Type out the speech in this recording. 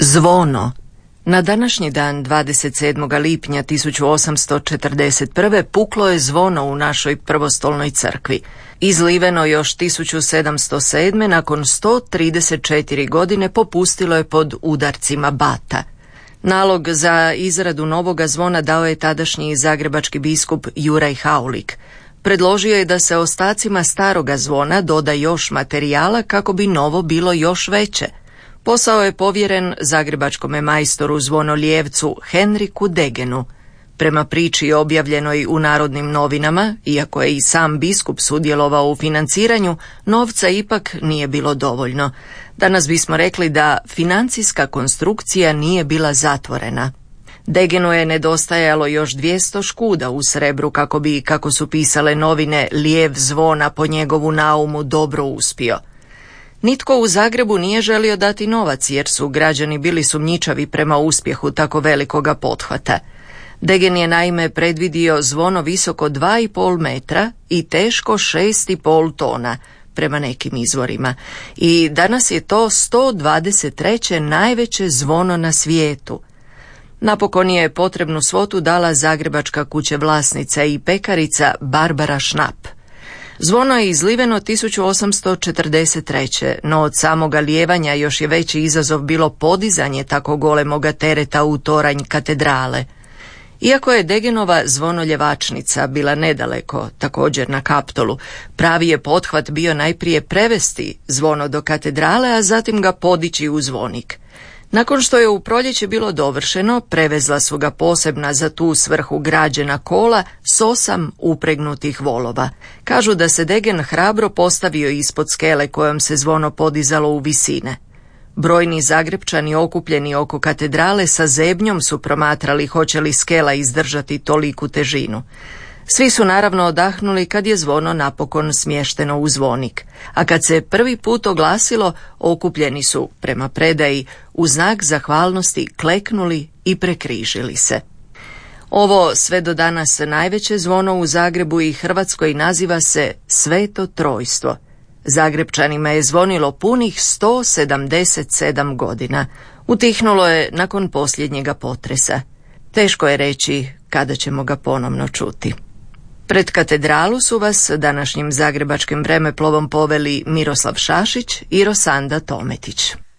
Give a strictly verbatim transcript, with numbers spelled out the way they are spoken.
Zvono. Na današnji dan, dvadeset sedmog lipnja tisuću osamsto četrdeset prve. puklo je zvono u našoj prvostolnoj crkvi. Izliveno još tisuću sedamsto sedme. nakon sto trideset četiri godine popustilo je pod udarcima bata. Nalog za izradu novoga zvona dao je tadašnji zagrebački biskup Juraj Haulik. Predložio je da se ostacima staroga zvona doda još materijala kako bi novo bilo još veće. Posao je povjeren zagrebačkome majstoru zvonolijevcu Henriku Degenu. Prema priči objavljenoj u Narodnim novinama, iako je i sam biskup sudjelovao u financiranju, novca ipak nije bilo dovoljno. Danas bismo rekli da financijska konstrukcija nije bila zatvorena. Degenu je nedostajalo još dvjesto škuda u srebru kako bi, kako su pisale novine, lijev zvona po njegovu naumu dobro uspio. Nitko u Zagrebu nije želio dati novac jer su građani bili sumnjičavi prema uspjehu tako velikoga pothvata. Degen je naime predvidio zvono visoko dva i pol metra i teško šest i pol tona, prema nekim izvorima. I danas je to sto dvadeset treće najveće zvono na svijetu. Napokon je potrebnu svotu dala zagrebačka kućevlasnica i pekarica Barbara Šnap. Zvono je izliveno tisuću osamsto četrdeset treće. no od samoga lijevanja još je veći izazov bilo podizanje tako golemoga tereta u toranj katedrale. Iako je Degenova zvonoljevačnica bila nedaleko, također na Kaptolu, pravi je pothvat bio najprije prevesti zvono do katedrale, a zatim ga podići u zvonik. Nakon što je u proljeće bilo dovršeno, prevezla su ga posebna za tu svrhu građena kola s osam upregnutih volova. Kažu da se Degen hrabro postavio ispod skele kojom se zvono podizalo u visine. Brojni Zagrepčani okupljeni oko katedrale sa zebnjom su promatrali hoće li skela izdržati toliku težinu. Svi su naravno odahnuli kad je zvono napokon smješteno u zvonik, a kad se prvi put oglasilo, okupljeni su, prema predaji, u znak zahvalnosti kleknuli i prekrižili se. Ovo sve do danas najveće zvono u Zagrebu i Hrvatskoj naziva se Sveto Trojstvo. Zagrepčanima je zvonilo punih sto sedamdeset sedam godina. Utihnulo je nakon posljednjega potresa. Teško je reći kada ćemo ga ponovno čuti. Pred katedralu su vas današnjim zagrebačkim vremeplovom poveli Miroslav Šašić i Rosanda Tometić.